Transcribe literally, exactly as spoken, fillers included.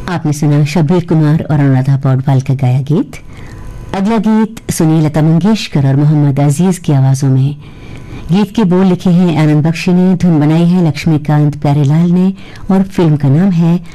आपने सुना शब्बीर कुमार और अनुराधा पौडवाल का गाया गीत। अगला गीत सुनिए लता मंगेशकर और मोहम्मद अजीज की आवाजों में। गीत के बोल लिखे हैं आनंद बख्शी ने, धुन बनाई है लक्ष्मीकांत प्यारेलाल ने और फिल्म का नाम है